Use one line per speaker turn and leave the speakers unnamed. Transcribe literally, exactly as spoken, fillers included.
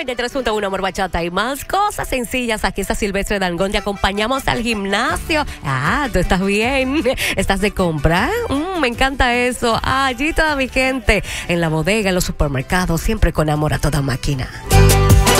noventa y tres punto uno Amor Bachata y más cosas sencillas. Aquí está Silvestre Dangond. Te acompañamos al gimnasio. Ah, tú estás bien. ¿Estás de compra? Mm, me encanta eso. Ah, allí toda mi gente. En la bodega, en los supermercados, siempre con amor a toda máquina.